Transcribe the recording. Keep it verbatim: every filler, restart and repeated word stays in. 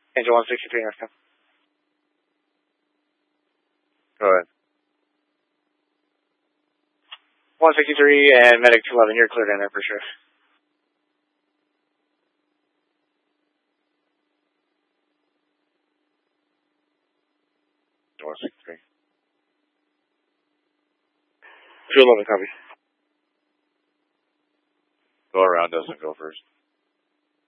Angel one sixty-three, next time. Go ahead. one sixty-three and Medic two eleven, you're cleared in there for sure. one sixty-three. two eleven, copy. Go around us and go first.